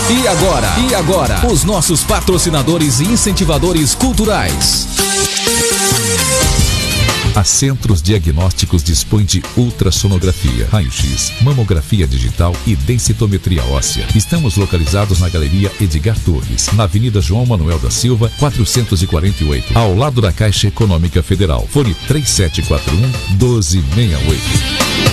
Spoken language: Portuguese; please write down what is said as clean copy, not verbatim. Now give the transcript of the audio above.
E agora, os nossos patrocinadores e incentivadores culturais. A Centros Diagnósticos dispõe de ultrassonografia, raio-x, mamografia digital e densitometria óssea. Estamos localizados na Galeria Edgar Torres, na Avenida João Manuel da Silva, 448, ao lado da Caixa Econômica Federal. Fone 3741-1268.